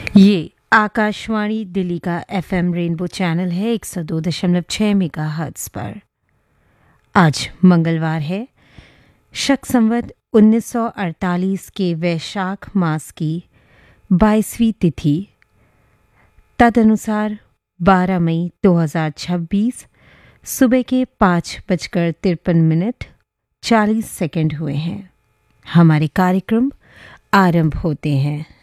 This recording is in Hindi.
ये आकाशवाणी दिल्ली का एफएम रेनबो चैनल है 102.6 मेगाहर्ट्ज पर। आज मंगलवार है, शक संवत 1948 के वैशाख मास की 22वीं तिथि, तदनुसार 12 मई 2026 सुबह के 5:53 40 सेकंड हुए हैं। हमारे कार्यक्रम आरंभ होते हैं।